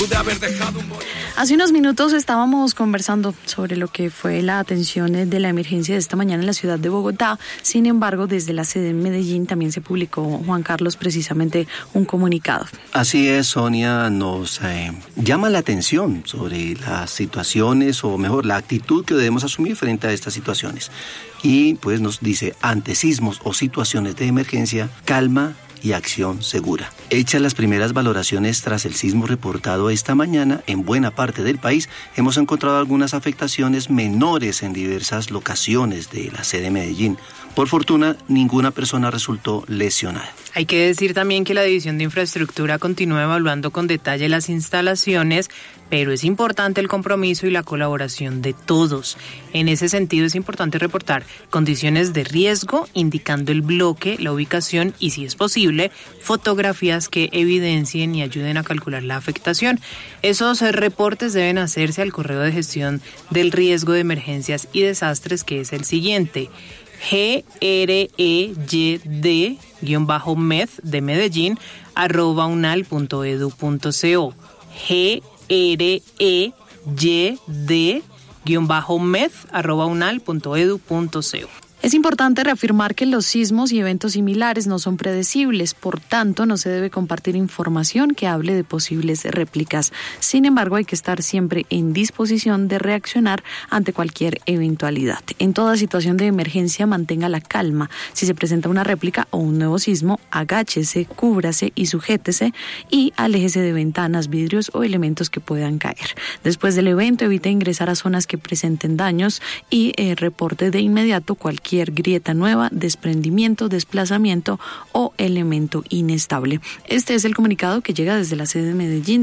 pude haber dejado un bollo. Hace unos minutos estábamos conversando sobre lo que fue la atención de la emergencia de esta mañana en la ciudad de Bogotá. Sin embargo, desde la sede en Medellín también se publicó, Juan Carlos, precisamente un comunicado. Así es, Sonia, nos llama la atención sobre las situaciones, o mejor, la actitud que debemos asumir frente a estas situaciones. Y pues nos dice, ante sismos o situaciones de emergencia, calma y acción segura. Hechas las primeras valoraciones tras el sismo reportado esta mañana, en buena parte del país hemos encontrado algunas afectaciones menores en diversas locaciones de la sede de Medellín. Por fortuna, ninguna persona resultó lesionada. Hay que decir también que la División de Infraestructura continúa evaluando con detalle las instalaciones, pero es importante el compromiso y la colaboración de todos. En ese sentido, es importante reportar condiciones de riesgo, indicando el bloque, la ubicación y, si es posible, fotografías que evidencien y ayuden a calcular la afectación. Esos reportes deben hacerse al correo de gestión del riesgo de emergencias y desastres, que es el siguiente: GREYD-MED de Medellín @unal.edu.co. GREYD-MED @unal.edu.co. Es importante reafirmar que los sismos y eventos similares no son predecibles, por tanto no se debe compartir información que hable de posibles réplicas. Sin embargo, hay que estar siempre en disposición de reaccionar ante cualquier eventualidad. En toda situación de emergencia, mantenga la calma. Si se presenta una réplica o un nuevo sismo, agáchese, cúbrase y sujétese y aléjese de ventanas, vidrios o elementos que puedan caer. Después del evento, evite ingresar a zonas que presenten daños y reporte de inmediato cualquier grieta nueva, desprendimiento, desplazamiento o elemento inestable. Este es el comunicado que llega desde la sede de Medellín.